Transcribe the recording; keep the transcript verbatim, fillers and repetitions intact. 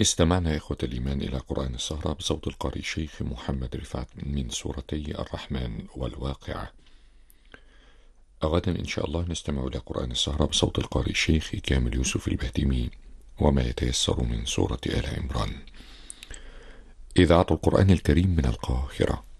استمعنا يا إخوة الإيمان إلى قرآن السهرة بصوت القارئ الشيخ محمد رفعت من سورتي الرحمن والواقعة. غدا إن شاء الله نستمع إلى قرآن السهرة بصوت القارئ الشيخ كامل يوسف البهتيمي وما يتيسر من سورة آل عمران. إذاعة القرآن الكريم من القاهرة.